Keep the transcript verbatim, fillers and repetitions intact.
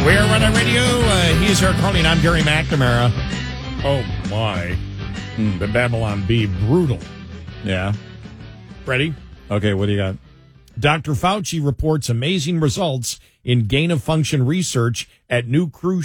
We're Red Eye Radio. Uh, he's our calling. I'm Gary McNamara. Oh, my. Hmm. The Babylon Bee. Brutal. Yeah. Ready? Okay, what do you got? Doctor Fauci reports amazing results in gain-of-function research at new cruise